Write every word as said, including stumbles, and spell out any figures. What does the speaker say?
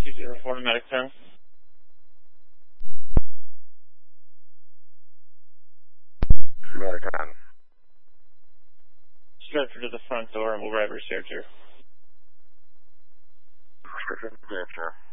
two zero four to Medic ten. Medic ten. Transfer to the front door and we'll grab your stairs here. Description, stairs here.